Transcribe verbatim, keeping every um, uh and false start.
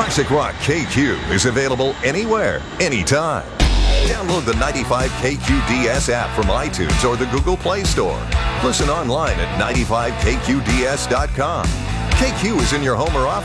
Classic Rock K Q is available anywhere, anytime. Download the ninety-five K Q D S app from iTunes or the Google Play Store. Listen online at ninety-five K Q D S dot com. K Q is in your home or office.